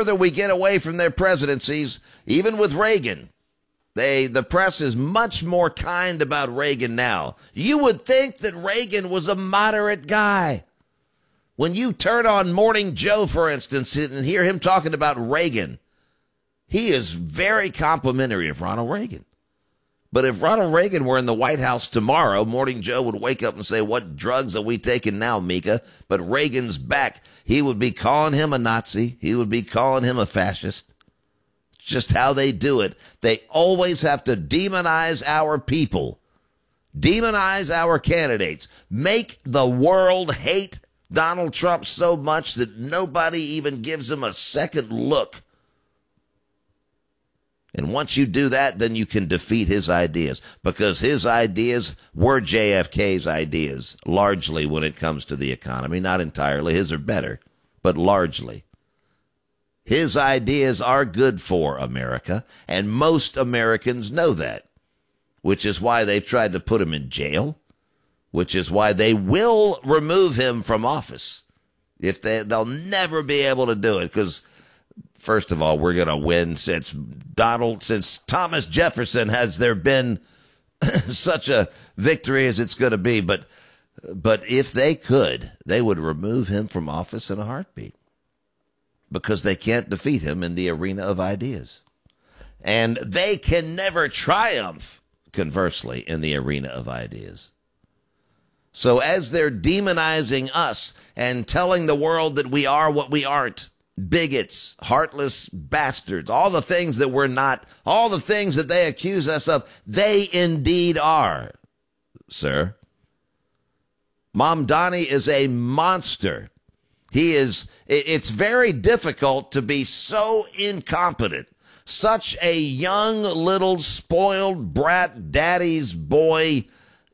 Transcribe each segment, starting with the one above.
further we get away from their presidencies, even with Reagan, the press is much more kind about Reagan now. You would think that Reagan was a moderate guy. When you turn on Morning Joe, for instance, and hear him talking about Reagan, he is very complimentary of Ronald Reagan. But if Ronald Reagan were in the White House tomorrow, Morning Joe would wake up and say, what drugs are we taking now, Mika? But Reagan's back. He would be calling him a Nazi. He would be calling him a fascist. It's just how they do it. They always have to demonize our people, demonize our candidates, make the world hate Donald Trump so much that nobody even gives him a second look. And once you do that, then you can defeat his ideas, because his ideas were JFK's ideas, largely when it comes to the economy. Not entirely. His are better, but largely. His ideas are good for America, and most Americans know that, which is why they've tried to put him in jail, which is why they will remove him from office. If they'll never be able to do it, because first of all, we're going to win since Thomas Jefferson. Has there been such a victory as it's going to be? But if they could, they would remove him from office in a heartbeat, because they can't defeat him in the arena of ideas. And they can never triumph, conversely, in the arena of ideas. So as they're demonizing us and telling the world that we are what we aren't, bigots, heartless bastards, all the things that we're not, all the things that they accuse us of, they indeed are, sir. Mamdani is a monster. It's very difficult to be so incompetent, such a young little spoiled brat daddy's boy,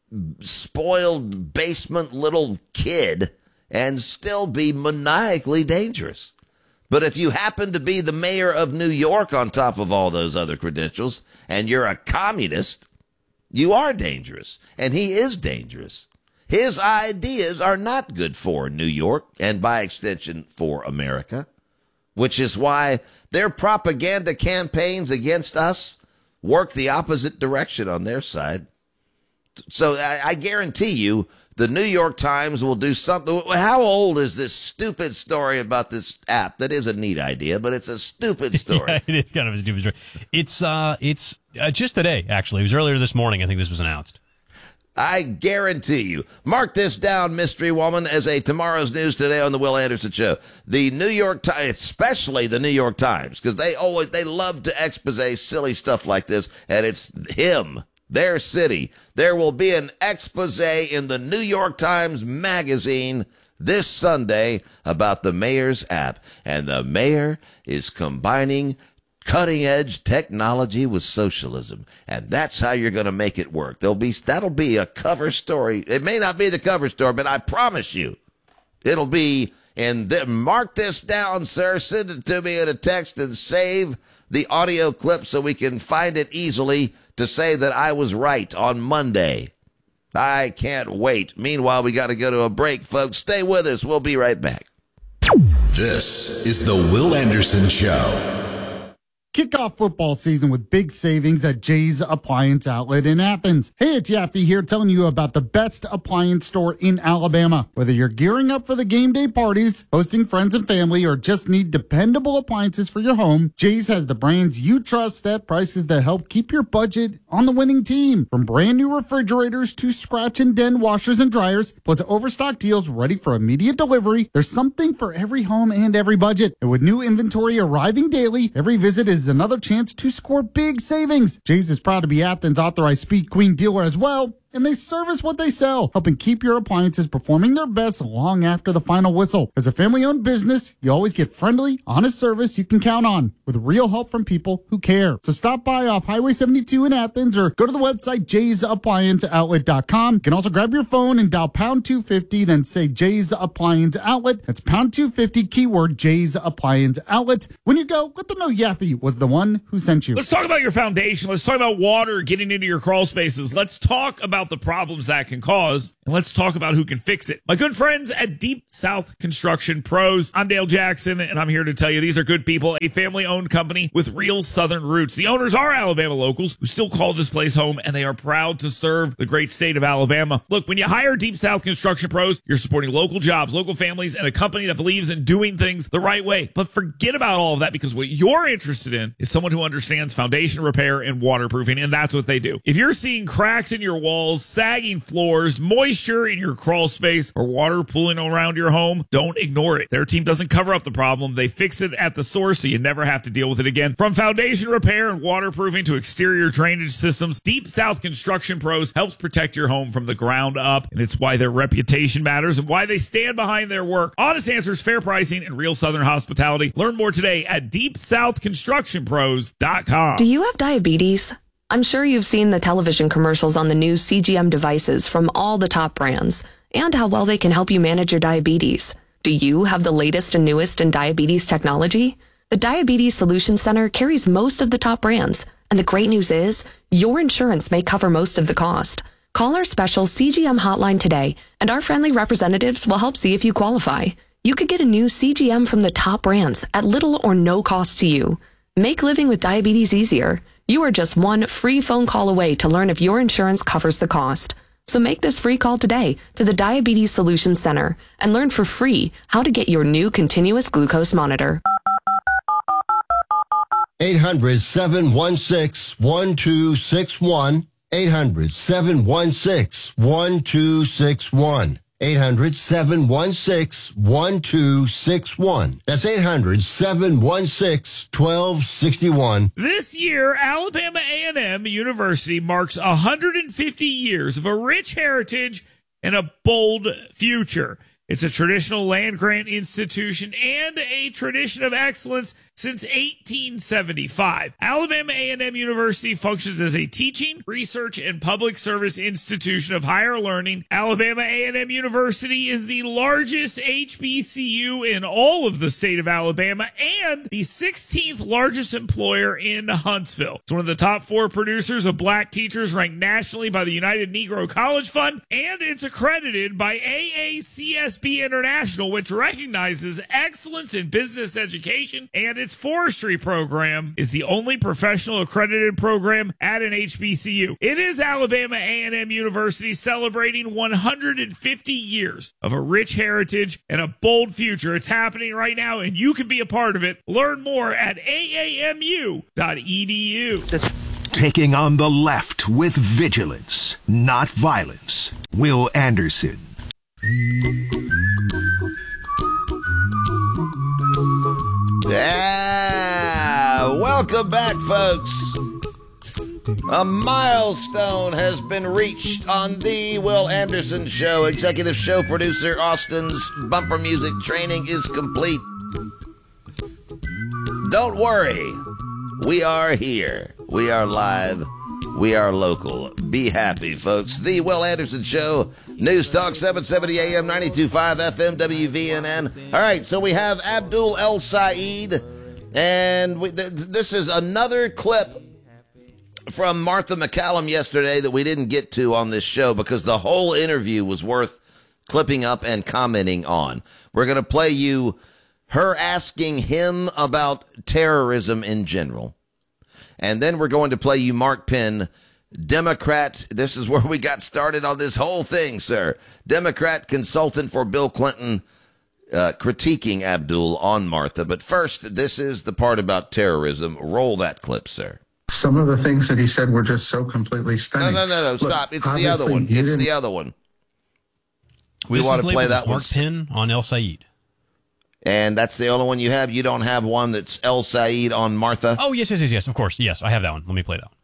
spoiled basement little kid, and still be maniacally dangerous. But if you happen to be the mayor of New York on top of all those other credentials, and you're a communist, you are dangerous. And he is dangerous. His ideas are not good for New York, and by extension for America, which is why their propaganda campaigns against us work the opposite direction on their side. So I guarantee you the New York Times will do something. How old is this stupid story about this app? That is a neat idea, but it's a stupid story. Yeah, it is kind of a stupid story. It's just today, actually. It was earlier this morning, I think this was announced. I guarantee you. Mark this down, mystery woman, as a tomorrow's news today on the Will Anderson Show. The New York Times, especially the New York Times, because they love to expose silly stuff like this, and it's him, their city. There will be an expose in the New York Times Magazine this Sunday about the mayor's app, and the mayor is combining cutting-edge technology with socialism, and that's how you're going to make it work. That'll be a cover story. It may not be the cover story, but I promise you, it'll be. Mark this down, sir. Send it to me in a text and save the audio clip so we can find it easily to say that I was right on Monday. I can't wait. Meanwhile, we got to go to a break, folks. Stay with us. We'll be right back. This is the Will Anderson Show. Kick off football season with big savings at Jay's Appliance Outlet in Athens. Hey, it's Yaffe here telling you about the best appliance store in Alabama. Whether you're gearing up for the game day parties, hosting friends and family, or just need dependable appliances for your home, Jay's has the brands you trust at prices that help keep your budget on the winning team. From brand new refrigerators to scratch and dent washers and dryers, plus overstock deals ready for immediate delivery, there's something for every home and every budget. And with new inventory arriving daily, every visit is another chance to score big savings. Jay's is proud to be Athens' authorized Speed Queen dealer as well, and they service what they sell, helping keep your appliances performing their best long after the final whistle. As a family-owned business, you always get friendly, honest service you can count on, with real help from people who care. So stop by off Highway 72 in Athens, or go to the website jaysapplianceoutlet.com. You can also grab your phone and dial pound 250, then say Jay's Appliance Outlet. That's pound 250, keyword Jay's Appliance Outlet. When you go, let them know Yaffe was the one who sent you. Let's talk about your foundation. Let's talk about water getting into your crawl spaces. Let's talk about about the problems that can cause, and let's talk about who can fix it. My good friends at Deep South Construction Pros. I'm Dale Jackson, and I'm here to tell you these are good people, a family-owned company with real Southern roots. The owners are Alabama locals who still call this place home, and they are proud to serve the great state of Alabama. Look, when you hire Deep South Construction Pros, you're supporting local jobs, local families, and a company that believes in doing things the right way. But forget about all of that, because what you're interested in is someone who understands foundation repair and waterproofing, and that's what they do. If you're seeing cracks in your walls, sagging floors, moisture in your crawl space, or water pooling around your home, don't ignore it. Their team doesn't cover up the problem. They fix it at the source so you never have to deal with it again. From foundation repair and waterproofing to exterior drainage systems, Deep South Construction Pros helps protect your home from the ground up, and it's why their reputation matters and why they stand behind their work. Honest answers, fair pricing, and real Southern hospitality. Learn more today at DeepSouthConstructionPros.com. Do you have diabetes? I'm sure you've seen the television commercials on the new CGM devices from all the top brands and how well they can help you manage your diabetes. Do you have the latest and newest in diabetes technology? The Diabetes Solutions Center carries most of the top brands, and the great news is your insurance may cover most of the cost. Call our special CGM hotline today, and our friendly representatives will help see if you qualify. You could get a new CGM from the top brands at little or no cost to you. Make living with diabetes easier. You are just one free phone call away to learn if your insurance covers the cost. So make this free call today to the Diabetes Solutions Center and learn for free how to get your new continuous glucose monitor. 800-716-1261. 800-716-1261. 800-716-1261. That's 800-716-1261. This year, Alabama A&M University marks 150 years of a rich heritage and a bold future. It's a traditional land-grant institution and a tradition of excellence since 1875. Alabama A&M University functions as a teaching, research, and public service institution of higher learning. Alabama A&M University is the largest HBCU in all of the state of Alabama and the 16th largest employer in Huntsville. It's one of the top 4 producers of black teachers ranked nationally by the United Negro College Fund, and it's accredited by AACSB International, which recognizes excellence in business education, and its forestry program is the only professional accredited program at an HBCU. It is Alabama A&M University celebrating 150 years of a rich heritage and a bold future. It's happening right now, and you can be a part of it. Learn more at aamu.edu. Taking on the left with vigilance, not violence. Will Anderson. Yeah, welcome back, folks. A milestone has been reached on the Will Anderson Show. Executive show producer Austin's bumper music training is complete. Don't worry, we are here. We are live. We are local. Be happy, folks. The Will Anderson Show, News Talk 770 AM, 92.5 FM, WVNN. All right, so we have Abdul El Said, and this is another clip from Martha McCallum yesterday that we didn't get to on this show because the whole interview was worth clipping up and commenting on. We're going to play you her asking him about terrorism in general. And then we're going to play you Mark Penn, Democrat. This is where we got started on this whole thing, sir. Democrat consultant for Bill Clinton, critiquing Abdul on Martha. But first, this is the part about terrorism. Roll that clip, sir. Some of the things that he said were just so completely stunning. No, Look, stop. It's the other one. It's the other one. We want to play that one. Mark Penn on El Said. And that's the only one you have? You don't have one that's El Said on Martha? Oh, yes, of course. Yes, I have that one. Let me play that one.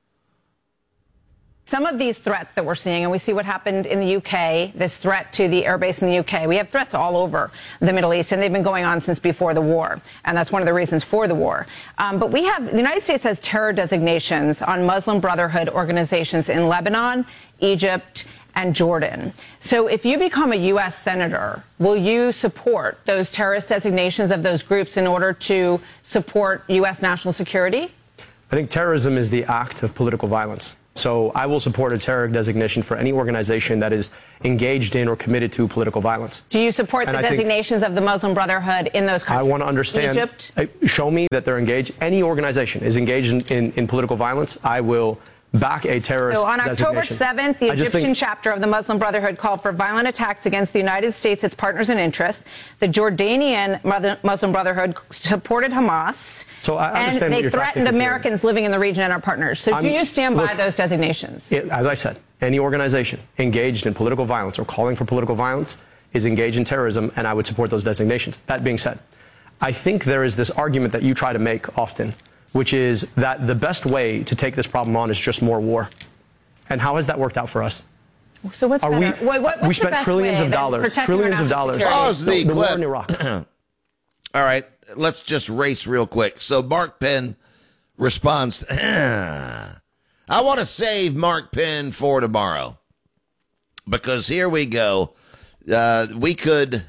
Some of these threats that we're seeing, and we see what happened in the UK, this threat to the airbase in the UK. We have threats all over the Middle East, and they've been going on since before the war. And that's one of the reasons for the war. But the United States has terror designations on Muslim Brotherhood organizations in Lebanon, Egypt, and Jordan. So if you become a U.S. senator, will you support those terrorist designations of those groups in order to support U.S. national security? I think terrorism is the act of political violence. So I will support a terror designation for any organization that is engaged in or committed to political violence. Do you support the designations of the Muslim Brotherhood in those countries? I want to understand. Egypt? Show me that they're engaged. Any organization is engaged in political violence, I will back a terrorist So on October designation. 7th, the Egyptian chapter of the Muslim Brotherhood called for violent attacks against the United States, its partners and interests. The Jordanian Muslim Brotherhood supported Hamas. So I and understand they what your threatened tactic is Americans living in the region and our partners. So do you stand by those designations? As I said, any organization engaged in political violence or calling for political violence is engaged in terrorism, and I would support those designations. That being said, I think there is this argument that you try to make often, which is that the best way to take this problem on is just more war. And how has that worked out for us? So what's better? What's we the spent best trillions way of dollars, trillions of dollars. Pause the war clip. in Iraq. All right, let's just race real quick. So Mark Penn responds, I want to save Mark Penn for tomorrow because here we go. We could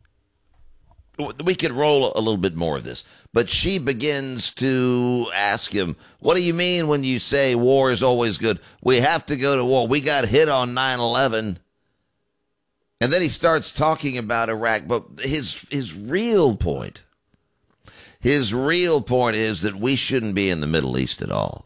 roll a little bit more of this, but she begins to ask him, what do you mean when you say war is always good? We have to go to war. We got hit on 9/11. And then he starts talking about Iraq, but his real point is that we shouldn't be in the Middle East at all.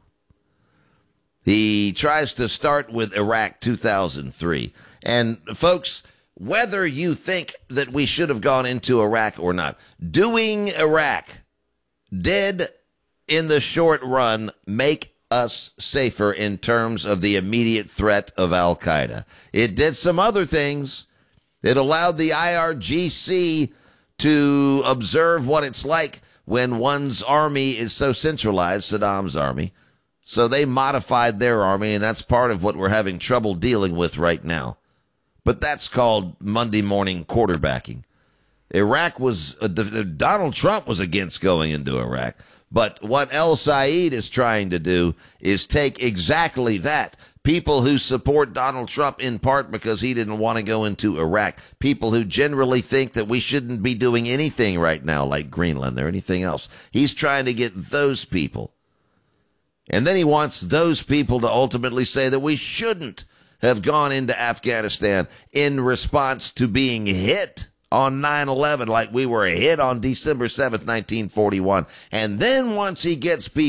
He tries to start with Iraq 2003. And folks, whether you think that we should have gone into Iraq or not, doing Iraq did, in the short run, make us safer in terms of the immediate threat of al-Qaeda. It did some other things. It allowed the IRGC to observe what it's like when one's army is so centralized, Saddam's army. So they modified their army, and that's part of what we're having trouble dealing with right now. But that's called Monday morning quarterbacking. Iraq was, Donald Trump was against going into Iraq. But what El Said is trying to do is take exactly that. People who support Donald Trump in part because he didn't want to go into Iraq. People who generally think that we shouldn't be doing anything right now like Greenland or anything else. He's trying to get those people. And then he wants those people to ultimately say that we shouldn't have gone into Afghanistan in response to being hit on 9/11 like we were hit on December 7th, 1941. And then once he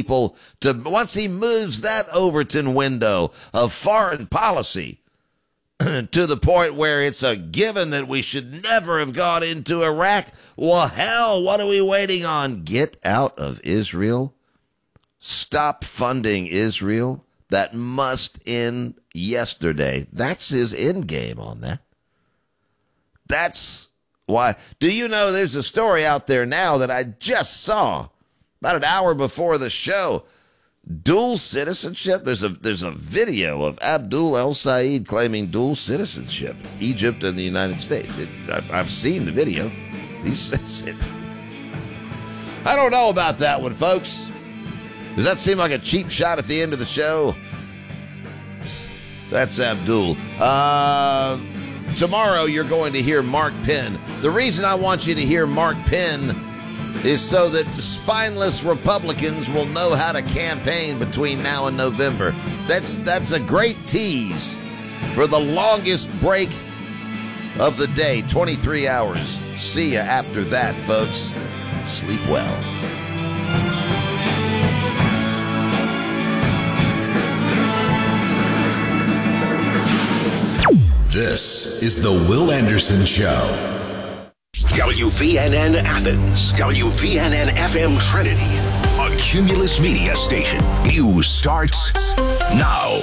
moves that Overton window of foreign policy to the point where it's a given that we should never have gone into Iraq, well, hell, what are we waiting on? Get out of Israel. Stop funding Israel. That must end yesterday. That's his end game on that. That's why. Do you know there's a story out there now that I just saw about an hour before the show? Dual citizenship. There's a video of Abdul El Said claiming dual citizenship, Egypt and the United States. I've seen the video. He says it. I don't know about that one, folks. Does that seem like a cheap shot at the end of the show? That's Abdul. Tomorrow you're going to hear Mark Penn. The reason I want you to hear Mark Penn is so that spineless Republicans will know how to campaign between now and November. That's a great tease for the longest break of the day, 23 hours. See ya after that, folks. Sleep well. This is the Will Anderson Show. WVNN Athens, WVNN FM Trinity, a Cumulus Media station. News starts now.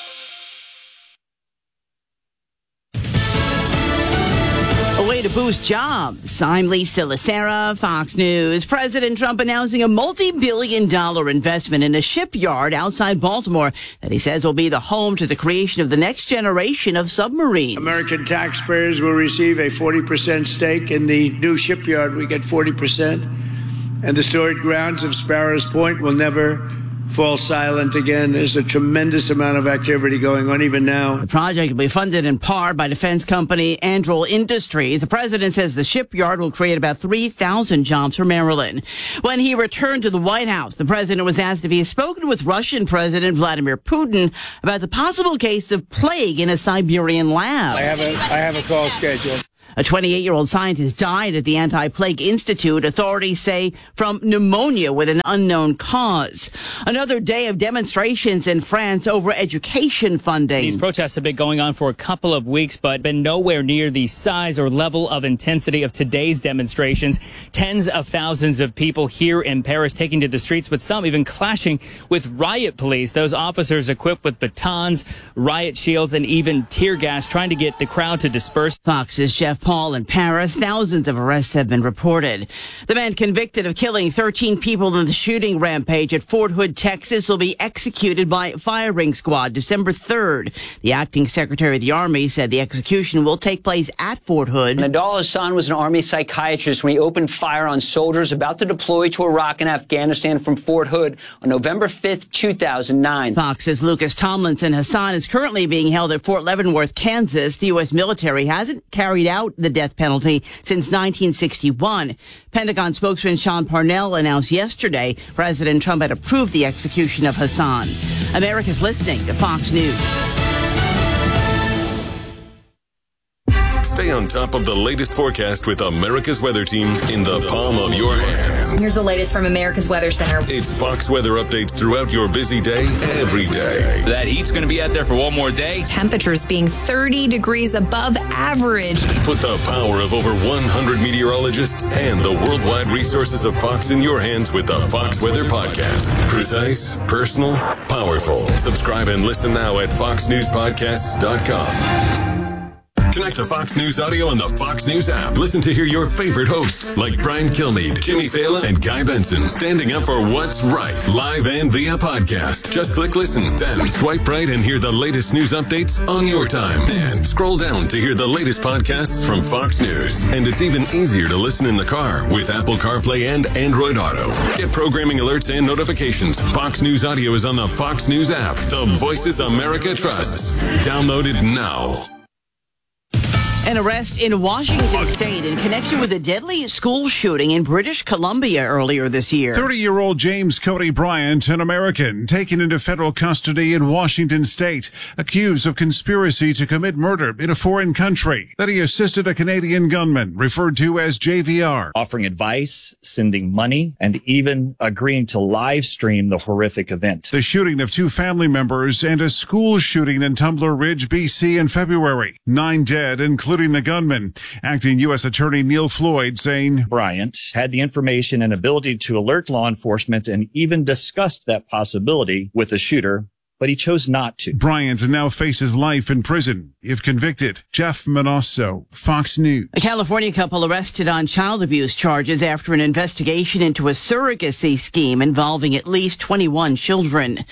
A way to boost jobs. I'm Lisa Lacera, Fox News. President Trump announcing a multi-billion-dollar investment in a shipyard outside Baltimore that he says will be the home to the creation of the next generation of submarines. American taxpayers will receive a 40% stake in the new shipyard. We get 40%. And the storage grounds of Sparrows Point will never fall silent again. There's a tremendous amount of activity going on even now. The project will be funded in part by defense company Anduril Industries. The president says the shipyard will create about 3,000 jobs for Maryland. When he returned to the White House, the president was asked if he has spoken with Russian President Vladimir Putin about the possible case of plague in a Siberian lab. I have a call scheduled. A 28-year-old scientist died at the Anti-Plague Institute, authorities say, from pneumonia with an unknown cause. Another day of demonstrations in France over education funding. These protests have been going on for a couple of weeks, but been nowhere near the size or level of intensity of today's demonstrations. Tens of thousands of people here in Paris taking to the streets, with some even clashing with riot police. Those officers equipped with batons, riot shields, and even tear gas, trying to get the crowd to disperse. Fox's Jeff Paul in Paris. Thousands of arrests have been reported. The man convicted of killing 13 people in the shooting rampage at Fort Hood, Texas, will be executed by firing squad December 3rd. The acting secretary of the Army said the execution will take place at Fort Hood. Nidal Hasan was an Army psychiatrist when he opened fire on soldiers about to deploy to Iraq and Afghanistan from Fort Hood on November 5th, 2009. Fox's Lucas Tomlinson. Hassan is currently being held at Fort Leavenworth, Kansas. The U.S. military hasn't carried out the death penalty since 1961. Pentagon spokesman Sean Parnell announced yesterday President Trump had approved the execution of Hassan. America's listening to Fox News. Stay on top of the latest forecast with America's Weather Team in the palm of your hands. Here's the latest from America's Weather Center. It's Fox weather updates throughout your busy day, every day. That heat's going to be out there for one more day. Temperatures being 30 degrees above average. Put the power of over 100 meteorologists and the worldwide resources of Fox in your hands with the Fox Weather Podcast. Precise, personal, powerful. Subscribe and listen now at foxnewspodcasts.com. Connect to Fox News Audio on the Fox News app. Listen to hear your favorite hosts like Brian Kilmeade, Jimmy Fallon, and Guy Benson standing up for what's right, live and via podcast. Just click listen, then swipe right and hear the latest news updates on your time. And scroll down to hear the latest podcasts from Fox News. And it's even easier to listen in the car with Apple CarPlay and Android Auto. Get programming alerts and notifications. Fox News Audio is on the Fox News app. The voices America trusts. Download it now. An arrest in Washington State in connection with a deadly school shooting in British Columbia earlier this year. 30-year-old James Cody Bryant, an American, taken into federal custody in Washington State, accused of conspiracy to commit murder in a foreign country. That he assisted a Canadian gunman, referred to as JVR. Offering advice, sending money, and even agreeing to live stream the horrific event. The shooting of 2 family members and a school shooting in Tumbler Ridge, BC in February. 9 dead, including the gunman. Acting U.S. Attorney Neil Floyd saying Bryant had the information and ability to alert law enforcement and even discussed that possibility with the shooter, but he chose not to. Bryant now faces life in prison if convicted. Jeff Manosso, Fox News. A California couple arrested on child abuse charges after an investigation into a surrogacy scheme involving at least 21 children.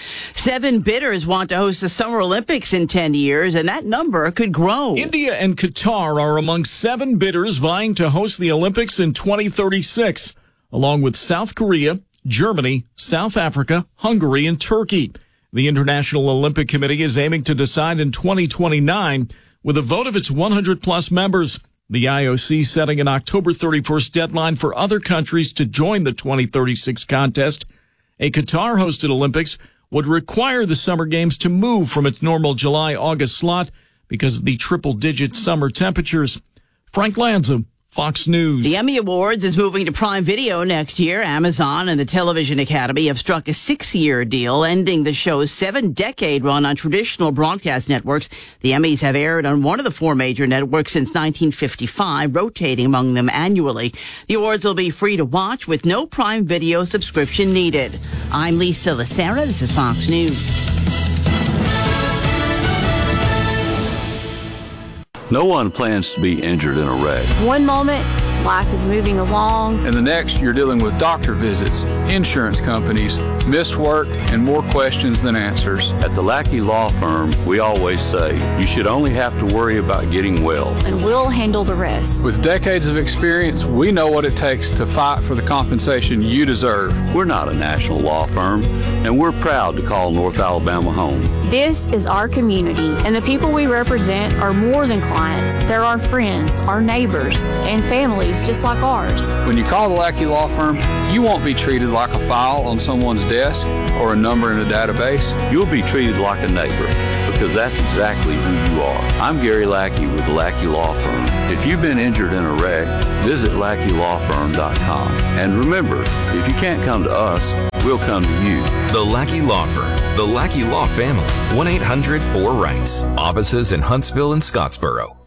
7 bidders want to host the Summer Olympics in 10 years, and that number could grow. India and Qatar are among 7 bidders vying to host the Olympics in 2036, along with South Korea, Germany, South Africa, Hungary, and Turkey. The International Olympic Committee is aiming to decide in 2029 with a vote of its 100-plus members. The IOC setting an October 31st deadline for other countries to join the 2036 contest. A Qatar-hosted Olympics would require the Summer Games to move from its normal July-August slot because of the triple-digit summer temperatures. Frank Lanza, Fox News. The Emmy Awards is moving to Prime Video next year. Amazon and the Television Academy have struck a 6-year deal, ending the show's 7-decade run on traditional broadcast networks. The Emmys have aired on one of the 4 major networks since 1955, rotating among them annually. The awards will be free to watch with no Prime Video subscription needed. I'm Lisa Lacera. This is Fox News. No one plans to be injured in a wreck. One moment, Life is moving along. And the next, you're dealing with doctor visits, insurance companies, missed work, and more questions than answers. At the Lackey Law Firm, we always say you should only have to worry about getting well. And we'll handle the rest. With decades of experience, we know what it takes to fight for the compensation you deserve. We're not a national law firm, and we're proud to call North Alabama home. This is our community, and the people we represent are more than clients. They're our friends, our neighbors, and families just like ours. When you call the Lackey Law Firm, you won't be treated like a file on someone's desk or a number in a database. You'll be treated like a neighbor, because that's exactly who you are. I'm Gary Lackey with the Lackey Law Firm. If you've been injured in a wreck, visit LackeyLawFirm.com. And remember, if you can't come to us, we'll come to you. The Lackey Law Firm. The Lackey Law Family. 1-800-4-RIGHTS. Offices in Huntsville and Scottsboro.